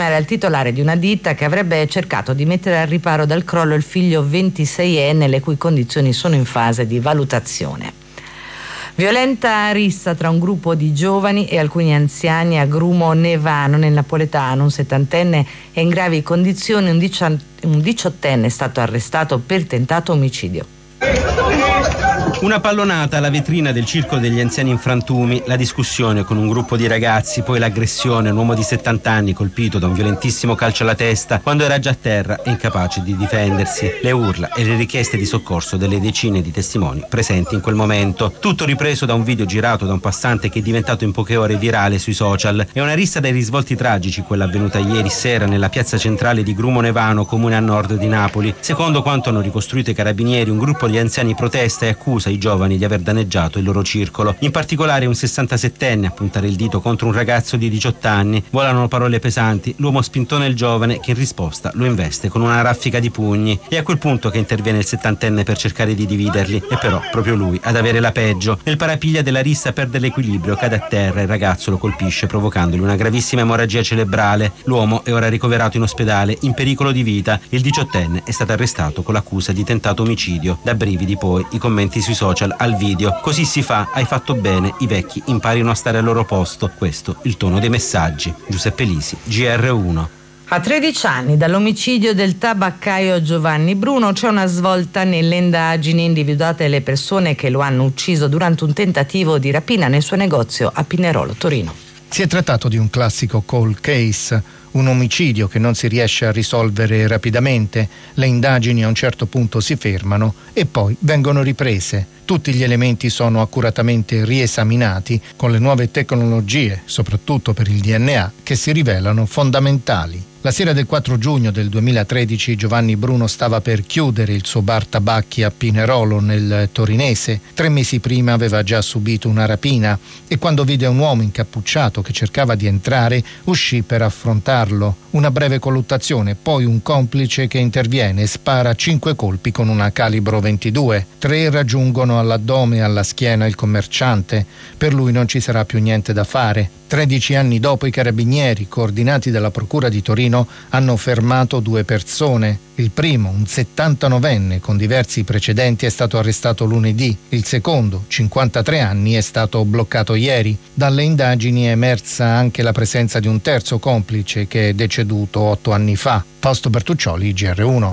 era il titolare di una ditta che avrebbe cercato di mettere al riparo dal crollo il figlio 26enne, le cui condizioni sono in fase di valutazione. Violenta rissa tra un gruppo di giovani e alcuni anziani a Grumo Nevano, nel napoletano. Un 70enne è in gravi condizioni, un 18enne è stato arrestato per tentato omicidio. Una pallonata alla vetrina del circo degli anziani in frantumi, la discussione con un gruppo di ragazzi, poi l'aggressione, un uomo di 70 anni colpito da un violentissimo calcio alla testa quando era già a terra e incapace di difendersi, le urla e le richieste di soccorso delle decine di testimoni presenti in quel momento. Tutto ripreso da un video girato da un passante che è diventato in poche ore virale sui social. È una rissa dai risvolti tragici quella avvenuta ieri sera nella piazza centrale di Grumo Nevano, comune a nord di Napoli. Secondo quanto hanno ricostruito i carabinieri, un gruppo di anziani protesta e accusa i giovani di aver danneggiato il loro circolo. In particolare un 67enne a puntare il dito contro un ragazzo di 18 anni. Volano parole pesanti, l'uomo spintona il giovane che in risposta lo investe con una raffica di pugni. È a quel punto che interviene il 70enne per cercare di dividerli, e però proprio lui ad avere la peggio. Nel parapiglia della rissa perde l'equilibrio, cade a terra e il ragazzo lo colpisce provocandogli una gravissima emorragia cerebrale. L'uomo è ora ricoverato in ospedale in pericolo di vita. Il 18enne è stato arrestato con l'accusa di tentato omicidio. Da brividi poi i commenti sui social al video. Così si fa, hai fatto bene, i vecchi imparino a stare al loro posto. Questo il tono dei messaggi. Giuseppe Lisi, GR1. A 13 anni dall'omicidio del tabaccaio Giovanni Bruno c'è una svolta nelle indagini, individuate le persone che lo hanno ucciso durante un tentativo di rapina nel suo negozio a Pinerolo, Torino. Si è trattato di un classico cold case, un omicidio che non si riesce a risolvere rapidamente. Le indagini a un certo punto si fermano e poi vengono riprese. Tutti gli elementi sono accuratamente riesaminati con le nuove tecnologie, soprattutto per il DNA, che si rivelano fondamentali. La sera del 4 giugno del 2013 Giovanni Bruno stava per chiudere il suo bar tabacchi a Pinerolo, nel torinese. 3 mesi prima aveva già subito una rapina e quando vide un uomo incappucciato che cercava di entrare, uscì per affrontarlo. Una breve colluttazione, poi un complice che interviene e spara 5 colpi con una calibro 22. 3 raggiungono all'addome e alla schiena il commerciante. Per lui non ci sarà più niente da fare. 13 anni dopo i carabinieri, coordinati dalla Procura di Torino, hanno fermato 2 persone. Il primo, un 79enne con diversi precedenti, è stato arrestato lunedì. Il secondo, 53 anni, è stato bloccato ieri. Dalle indagini è emersa anche la presenza di un terzo complice che è deceduto 8 anni fa. Fausto Bertuccioli, GR1.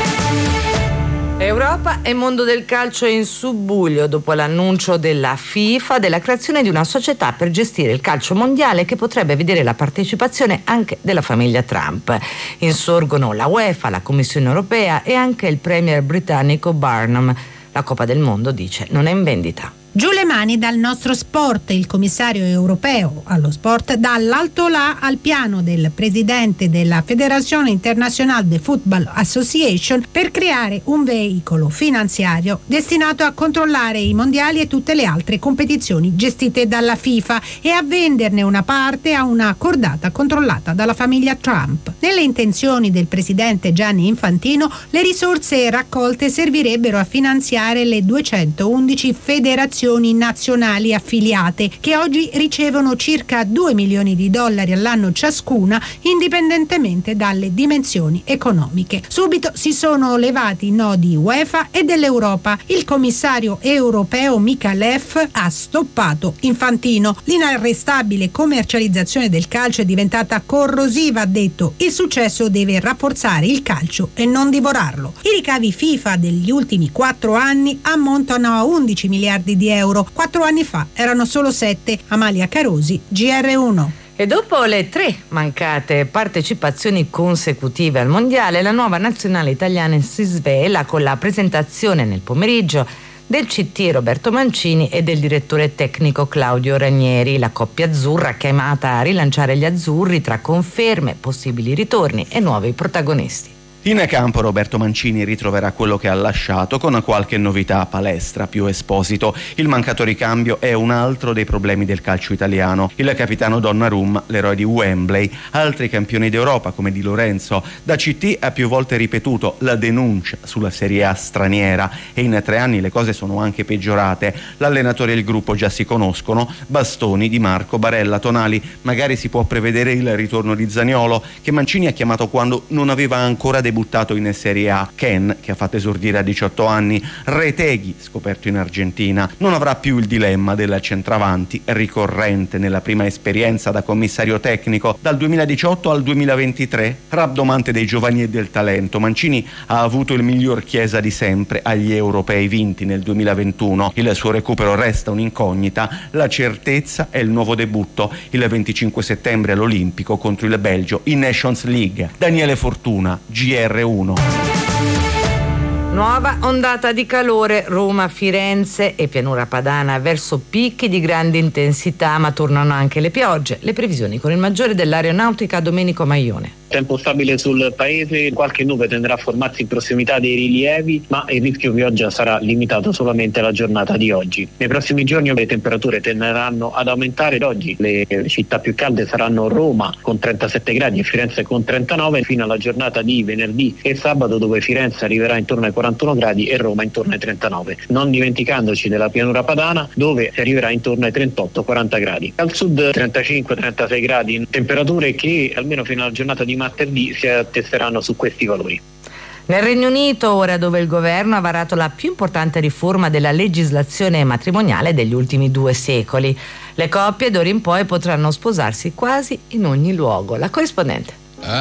Europa e mondo del calcio in subbuglio dopo l'annuncio della FIFA della creazione di una società per gestire il calcio mondiale che potrebbe vedere la partecipazione anche della famiglia Trump. Insorgono la UEFA, la Commissione europea e anche il premier britannico Barnum. La Coppa del Mondo, dice, non è in vendita. Giù le mani dal nostro sport. Il commissario europeo allo sport dà l'alto là al piano del presidente della Federazione Internationale de Football Association per creare un veicolo finanziario destinato a controllare i mondiali e tutte le altre competizioni gestite dalla FIFA e a venderne una parte a una cordata controllata dalla famiglia Trump. Nelle intenzioni del presidente Gianni Infantino, le risorse raccolte servirebbero a finanziare le 211 federazioni nazionali affiliate che oggi ricevono circa $2 milioni all'anno ciascuna, indipendentemente dalle dimensioni economiche. Subito si sono levati i nodi UEFA e dell'Europa. Il commissario europeo Mikalev ha stoppato Infantino. L'inarrestabile commercializzazione del calcio è diventata corrosiva, ha detto. Il successo deve rafforzare il calcio e non divorarlo. I ricavi FIFA degli ultimi 4 anni ammontano a 11 miliardi di euro. 4 anni fa erano solo 7. Amalia Carosi, GR1. E dopo le 3 mancate partecipazioni consecutive al mondiale, la nuova nazionale italiana si svela con la presentazione nel pomeriggio del CT Roberto Mancini e del direttore tecnico Claudio Ranieri. La coppia azzurra chiamata a rilanciare gli azzurri tra conferme, possibili ritorni e nuovi protagonisti. In campo Roberto Mancini ritroverà quello che ha lasciato con qualche novità: Palestra più Esposito. Il mancato ricambio è un altro dei problemi del calcio italiano. Il capitano Donnarumma, l'eroe di Wembley, altri campioni d'Europa come Di Lorenzo. Da CT ha più volte ripetuto la denuncia sulla Serie A straniera e in 3 anni le cose sono anche peggiorate. L'allenatore e il gruppo già si conoscono: Bastoni, Di Marco, Barella, Tonali. Magari si può prevedere il ritorno di Zaniolo, che Mancini ha chiamato quando non aveva ancora debuttato in Serie A, Ken, che ha fatto esordire a 18 anni, Retegui, scoperto in Argentina. Non avrà più il dilemma del centravanti, ricorrente nella prima esperienza da commissario tecnico dal 2018 al 2023, rabdomante dei giovani e del talento. Mancini ha avuto il miglior Chiesa di sempre agli europei vinti nel 2021. Il suo recupero resta un'incognita. La certezza è il nuovo debutto il 25 settembre all'Olimpico contro il Belgio in Nations League. Daniele Fortuna, GR1. Nuova ondata di calore, Roma, Firenze e pianura padana verso picchi di grande intensità, ma tornano anche le piogge. Le previsioni con il maggiore dell'aeronautica Domenico Maione. Tempo stabile sul paese, qualche nube tenderà a formarsi in prossimità dei rilievi, ma il rischio pioggia sarà limitato solamente alla giornata di oggi. Nei prossimi giorni le temperature tenderanno ad aumentare. Oggi le città più calde saranno Roma con 37 gradi e Firenze con 39, fino alla giornata di venerdì e sabato, dove Firenze arriverà intorno ai 41 gradi e Roma intorno ai 39. Non dimenticandoci della pianura padana, dove si arriverà intorno ai 38-40 gradi. Al sud 35-36 gradi, temperature che almeno fino alla giornata di martedì si attesteranno su questi valori. Nel Regno Unito, ora dove il governo ha varato la più importante riforma della legislazione matrimoniale degli ultimi 2 secoli, le coppie d'ora in poi potranno sposarsi quasi in ogni luogo. La corrispondente.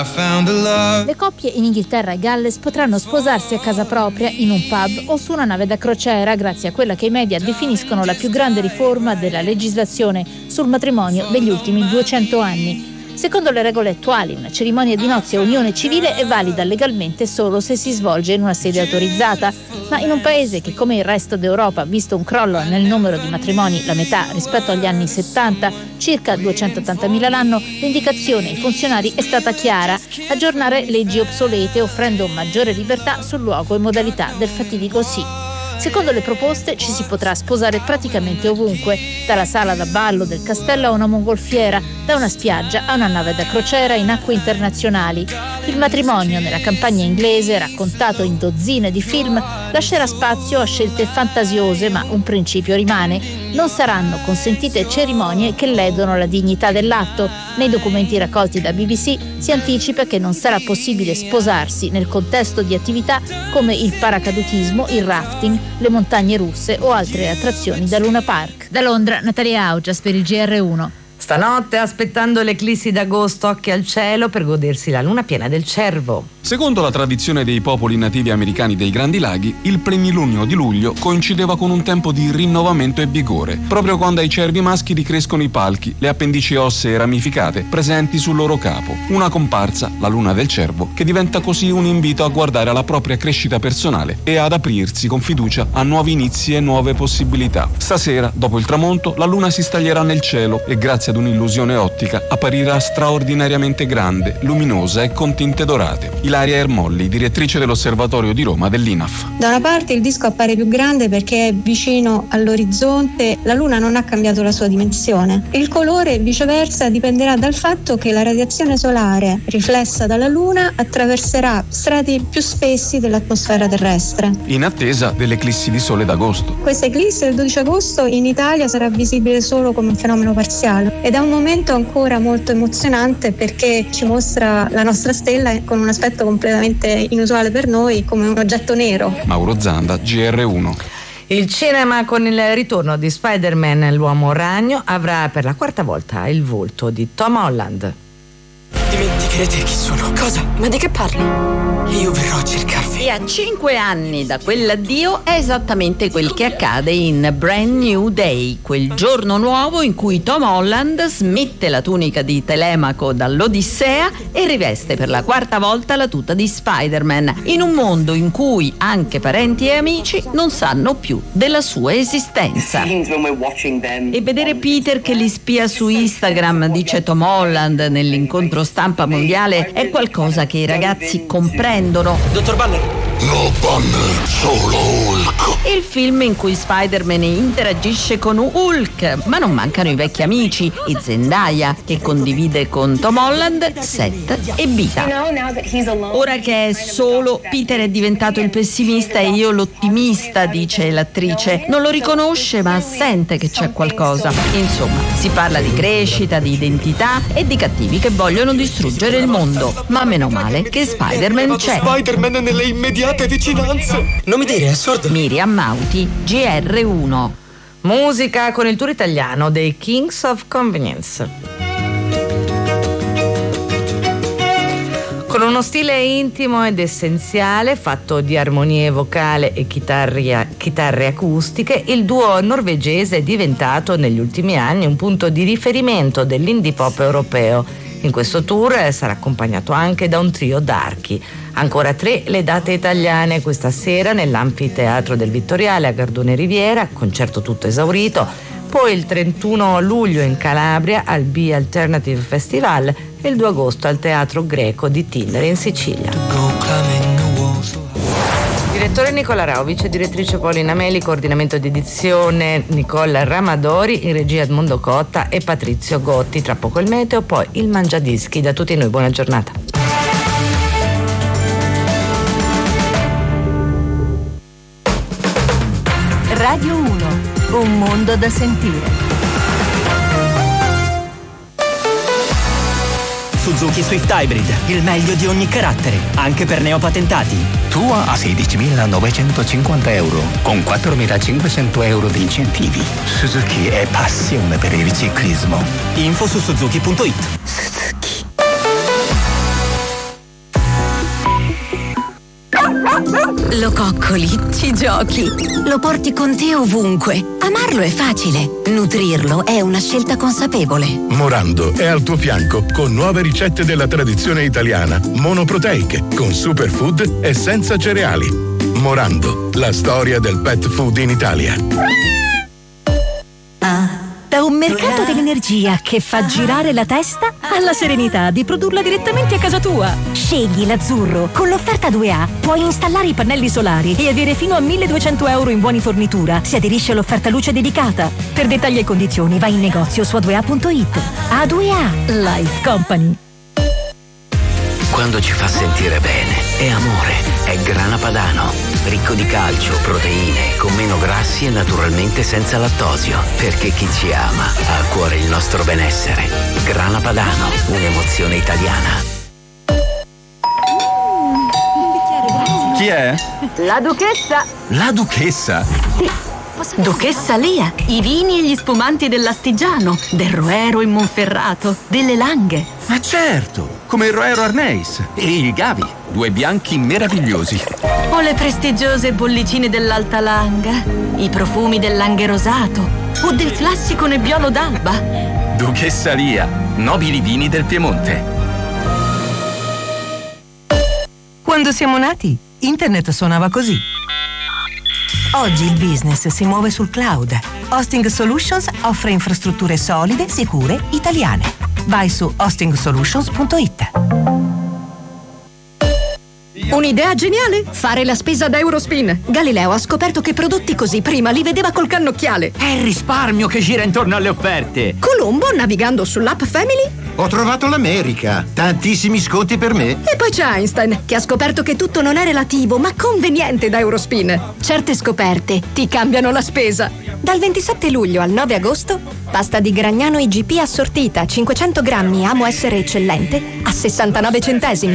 Le coppie in Inghilterra e Galles potranno sposarsi a casa propria, in un pub o su una nave da crociera, grazie a quella che i media definiscono la più grande riforma della legislazione sul matrimonio degli ultimi 200 anni. Secondo le regole attuali, una cerimonia di nozze o unione civile è valida legalmente solo se si svolge in una sede autorizzata, ma in un paese che, come il resto d'Europa, ha visto un crollo nel numero di matrimoni, la metà rispetto agli anni 70, circa 280.000 l'anno, l'indicazione ai funzionari è stata chiara: aggiornare leggi obsolete offrendo maggiore libertà sul luogo e modalità del fatidico sì. Secondo le proposte ci si potrà sposare praticamente ovunque, dalla sala da ballo del castello a una mongolfiera, da una spiaggia a una nave da crociera in acque internazionali. Il matrimonio nella campagna inglese, raccontato in dozzine di film, lascerà spazio a scelte fantasiose, ma un principio rimane: non saranno consentite cerimonie che ledono la dignità dell'atto. Nei documenti raccolti da BBC si anticipa che non sarà possibile sposarsi nel contesto di attività come il paracadutismo, il rafting, le montagne russe o altre attrazioni da Luna Park. Da Londra, Natalia Augias per il GR1. Stanotte, aspettando l'eclissi d'agosto, occhi al cielo per godersi la luna piena del Cervo. Secondo la tradizione dei popoli nativi americani dei Grandi Laghi, il plenilunio di luglio coincideva con un tempo di rinnovamento e vigore, proprio quando ai cervi maschi ricrescono i palchi, le appendici ossee ramificate presenti sul loro capo. Una comparsa, la luna del cervo, che diventa così un invito a guardare alla propria crescita personale e ad aprirsi con fiducia a nuovi inizi e nuove possibilità. Stasera, dopo il tramonto, la luna si staglierà nel cielo e, grazie ad un'illusione ottica, apparirà straordinariamente grande, luminosa e con tinte dorate. Ilaria Ermolli, direttrice dell'Osservatorio di Roma dell'INAF. Da una parte il disco appare più grande perché è vicino all'orizzonte, la luna non ha cambiato la sua dimensione. Il colore, viceversa, dipenderà dal fatto che la radiazione solare riflessa dalla luna attraverserà strati più spessi dell'atmosfera terrestre. In attesa dell'eclissi di sole d'agosto. Questa eclissi del 12 agosto in Italia sarà visibile solo come un fenomeno parziale ed è un momento ancora molto emozionante perché ci mostra la nostra stella con un aspetto completamente inusuale per noi, come un oggetto nero. Mauro Zanda, GR1. Il cinema, con il ritorno di Spider-Man l'uomo ragno, avrà per la 4ª volta il volto di Tom Holland. Dimenticherete chi sono. Cosa? Ma di che parli? Io verrò a cercarvi. E a 5 anni da quell'addio è esattamente quel che accade in Brand New Day, quel giorno nuovo in cui Tom Holland smette la tunica di Telemaco dall'Odissea e riveste per la 4ª volta la tuta di Spider-Man, in un mondo in cui anche parenti e amici non sanno più della sua esistenza. E vedere Peter che li spia su Instagram, dice Tom Holland nell'incontro stampa mondiale mondiale è qualcosa che i ragazzi comprendono. Dottor Banner? No, Banner, solo Hulk. Il film in cui Spider-Man interagisce con Hulk, ma non mancano i vecchi amici e Zendaya, che condivide con Tom Holland set e vita. Ora che è solo, Peter è diventato il pessimista e io l'ottimista, dice l'attrice. Non lo riconosce, ma sente che c'è qualcosa. Insomma, si parla di crescita, di identità e di cattivi che vogliono distruggere il mondo. Ma meno male che Spider-Man c'è. Spider-Man nelle immediate vicinanze. Non mi dire, è sordo. Miriam Mauti, GR1. Musica con il tour italiano dei Kings of Convenience. Con uno stile intimo ed essenziale, fatto di armonie vocale e chitarre acustiche, il duo norvegese è diventato negli ultimi anni un punto di riferimento dell'indie pop europeo. In questo tour sarà accompagnato anche da un trio d'archi. Ancora 3 le date italiane questa sera nell'Anfiteatro del Vittoriale a Gardone Riviera, concerto tutto esaurito. Poi il 31 luglio in Calabria al Be Alternative Festival e il 2 agosto al Teatro Greco di Tindere in Sicilia. Direttore Nicola Rao, vice direttrice Paolina Meli, coordinamento di edizione Nicola Ramadori, in regia Edmondo Cotta e Patrizio Gotti. Tra poco il meteo, poi il Mangiadischi. Da tutti noi buona giornata. Radio 1, un mondo da sentire. Suzuki Swift Hybrid, il meglio di ogni carattere, anche per neopatentati. Tua a 16.950 euro, con 4.500 euro di incentivi. Suzuki è passione per il ciclismo. Info su suzuki.it. Lo coccoli, ci giochi, lo porti con te ovunque. Amarlo è facile, nutrirlo è una scelta consapevole. Morando è al tuo fianco con nuove ricette della tradizione italiana, monoproteiche, con superfood e senza cereali. Morando, la storia del pet food in Italia. Da un mercato dell'energia che fa girare la testa alla serenità di produrla direttamente a casa tua. Scegli l'azzurro. Con l'offerta 2A puoi installare i pannelli solari e avere fino a 1.200 euro in buoni fornitura. Si aderisce all'offerta luce dedicata. Per dettagli e condizioni vai in negozio su a2a.it. A2A Life Company. Quando ci fa sentire bene è amore, è Grana Padano, ricco di calcio, proteine, con meno grassi e naturalmente senza lattosio, perché chi ci ama ha a cuore il nostro benessere. Grana Padano, un'emozione italiana. Chi è? La Duchessa. La Duchessa? Sì. Duchessa Lia, i vini e gli spumanti dell'Astigiano, del Roero in Monferrato, delle Langhe. Ma certo, come il Roero Arneis e il Gavi, 2 bianchi meravigliosi. O le prestigiose bollicine dell'Alta Langa, i profumi del Langhe Rosato o del classico Nebbiolo d'Alba. Duchessa Lia, nobili vini del Piemonte. Quando siamo nati, internet suonava così. Oggi il business si muove sul cloud. Hosting Solutions offre infrastrutture solide, sicure, italiane. Vai su hostingsolutions.it. Un'idea geniale? Fare la spesa da Eurospin. Galileo ha scoperto che prodotti così prima li vedeva col cannocchiale. È il risparmio che gira intorno alle offerte. Colombo, navigando sull'app Family. Ho trovato l'America. Tantissimi sconti per me. E poi c'è Einstein, che ha scoperto che tutto non è relativo, ma conveniente da Eurospin. Certe scoperte ti cambiano la spesa. Dal 27 luglio al 9 agosto, pasta di Gragnano IGP assortita 500 grammi Amo Essere Eccellente a 69 centesimi.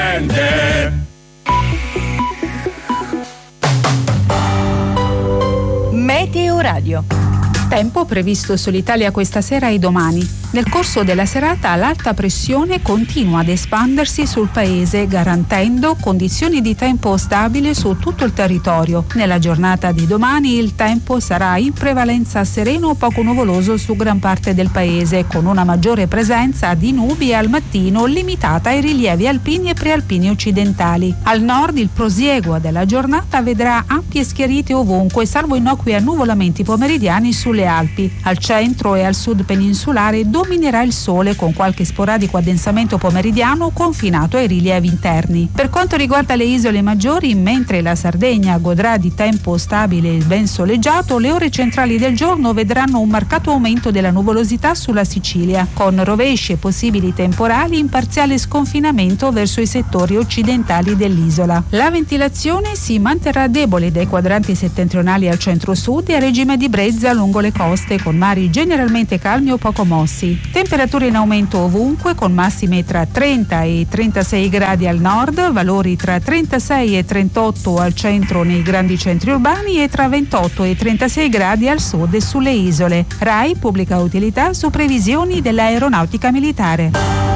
Meteo Radio. Tempo previsto sull'Italia questa sera e domani. Nel corso della serata l'alta pressione continua ad espandersi sul paese, garantendo condizioni di tempo stabile su tutto il territorio. Nella giornata di domani il tempo sarà in prevalenza sereno o poco nuvoloso su gran parte del paese, con una maggiore presenza di nubi al mattino limitata ai rilievi alpini e prealpini occidentali. Al nord il prosieguo della giornata vedrà ampie schiarite ovunque, salvo innocui annuvolamenti pomeridiani sulle Alpi. Al centro e al sud peninsulare dominerà il sole con qualche sporadico addensamento pomeridiano confinato ai rilievi interni. Per quanto riguarda le isole maggiori, mentre la Sardegna godrà di tempo stabile e ben soleggiato, le ore centrali del giorno vedranno un marcato aumento della nuvolosità sulla Sicilia, con rovesci e possibili temporali in parziale sconfinamento verso i settori occidentali dell'isola. La ventilazione si manterrà debole dai quadranti settentrionali al centro-sud e a regime di brezza lungo le coste, con mari generalmente calmi o poco mossi. Temperature in aumento ovunque, con massime tra 30 e 36 gradi al nord, valori tra 36 e 38 al centro nei grandi centri urbani e tra 28 e 36 gradi al sud e sulle isole. RAI pubblica utilità su previsioni dell'aeronautica militare.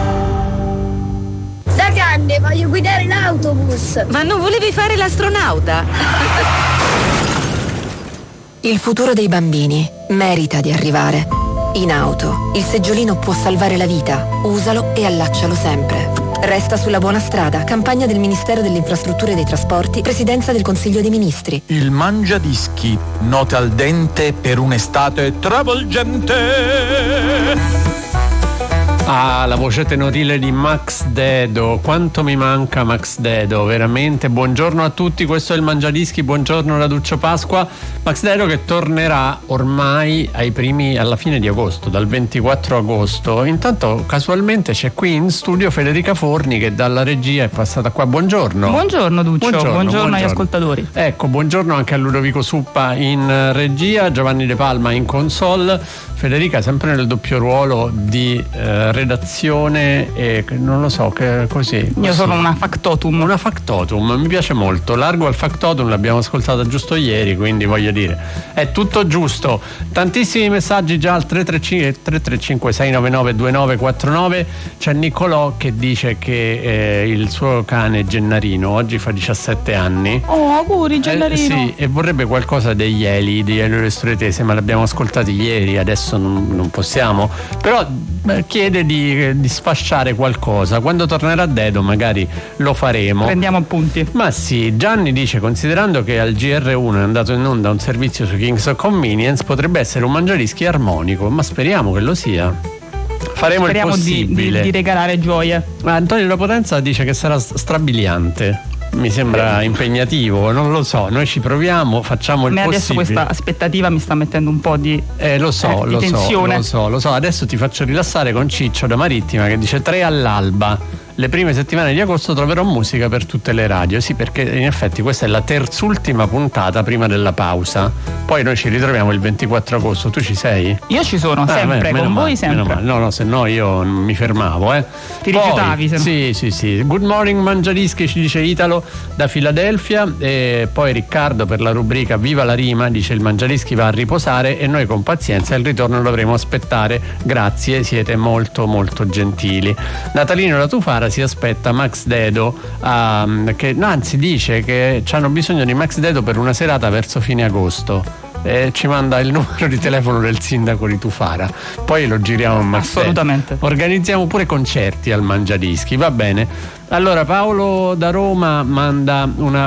Da grande voglio guidare l'autobus. Ma non volevi fare l'astronauta? Il futuro dei bambini merita di arrivare. In auto, il seggiolino può salvare la vita. Usalo e allaccialo sempre. Resta sulla buona strada. Campagna del Ministero delle Infrastrutture e dei Trasporti, Presidenza del Consiglio dei Ministri. Il mangiadischi, note al dente per un'estate travolgente. Ah, la voce tenorile di Max Dedo, quanto mi manca Max Dedo, veramente. Buongiorno a tutti, questo è il Mangiadischi, buongiorno Raduccio Pasqua. Max Dedo che tornerà ormai alla fine di agosto, dal 24 agosto. Intanto casualmente c'è qui in studio Federica Forni che dalla regia è passata qua. Buongiorno. Buongiorno Duccio, buongiorno agli ascoltatori. Ecco, buongiorno anche a Ludovico Suppa in regia, Giovanni De Palma in console. Federica sempre nel doppio ruolo di redazione e non lo so, che così. Io sono una factotum. Una factotum, mi piace molto. Largo al factotum, l'abbiamo ascoltata giusto ieri, quindi voglio dire, è tutto giusto. Tantissimi messaggi già al 335 699 2949. C'è Niccolò che dice che il suo cane Gennarino oggi fa 17 anni. Oh, auguri Gennarino. Sì, e vorrebbe qualcosa degli Elio Restoretese, ma l'abbiamo ascoltati ieri, adesso non possiamo, però chiede di sfasciare qualcosa. Quando tornerà Dedo magari lo faremo, prendiamo appunti. Ma sì, Gianni dice, considerando che al GR1 è andato in onda un servizio su Kings of Convenience, potrebbe essere un mangiadischi armonico, ma speriamo che lo sia. Speriamo il possibile di regalare gioie. Antonio La Potenza dice che sarà strabiliante. Mi sembra impegnativo, non lo so, noi ci proviamo, facciamo il possibile. Adesso questa aspettativa mi sta mettendo un po' di tensione. Lo so, adesso ti faccio rilassare con Ciccio da Marittima che dice 3 all'alba. Le prime settimane di agosto troverò musica per tutte le radio. Sì, perché in effetti questa è la terzultima puntata prima della pausa. Poi noi ci ritroviamo il 24 agosto. Tu ci sei? Io ci sono, sempre, con voi sempre. No, se no io mi fermavo. Ti rifiutavi sempre? Sì. Good morning Mangiadischi, ci dice Italo da Filadelfia. E poi Riccardo per la rubrica Viva la rima dice il Mangiadischi va a riposare e noi con pazienza il ritorno dovremo aspettare. Grazie, siete molto molto gentili. Natalino La Tufara si aspetta Max Dedo che anzi dice che hanno bisogno di Max Dedo per una serata verso fine agosto. Ci manda il numero di telefono del sindaco di Tufara, poi lo giriamo a Max Dedo. Assolutamente. Organizziamo pure concerti al Mangiadischi, va bene. Allora Paolo da Roma manda una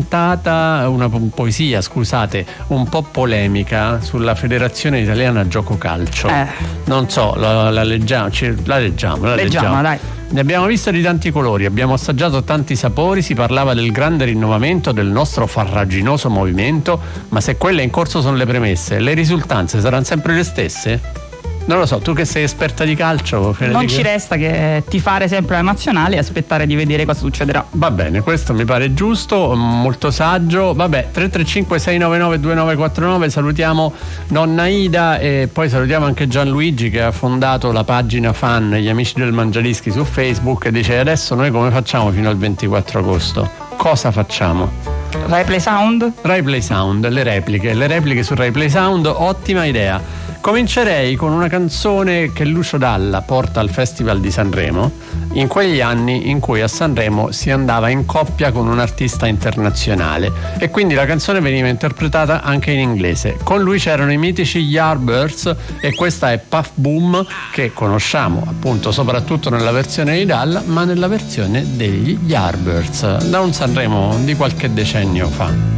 poesia, scusate, un po' polemica sulla Federazione Italiana Gioco Calcio. Non so, la leggiamo. Leggiamo, dai. Ne abbiamo visto di tanti colori, abbiamo assaggiato tanti sapori, si parlava del grande rinnovamento del nostro farraginoso movimento, ma se quelle in corso sono le premesse, le risultanze saranno sempre le stesse? Non lo so, tu che sei esperta di calcio, Federica? Non ci resta che tifare sempre la nazionale e aspettare di vedere cosa succederà. Va bene, questo mi pare giusto, molto saggio. Vabbè, 335 699 2949, salutiamo nonna Ida e poi salutiamo anche Gianluigi che ha fondato la pagina fan Gli Amici del Mangiadischi su Facebook e dice adesso noi come facciamo fino al 24 agosto? Cosa facciamo? Replay Sound, le repliche su Replay Sound, ottima idea. Comincerei con una canzone che Lucio Dalla porta al Festival di Sanremo in quegli anni in cui a Sanremo si andava in coppia con un artista internazionale e quindi la canzone veniva interpretata anche in inglese. Con lui c'erano i mitici Yardbirds e questa è Puff Boom, che conosciamo appunto soprattutto nella versione di Dalla, ma nella versione degli Yardbirds da un Sanremo di qualche decennio fa.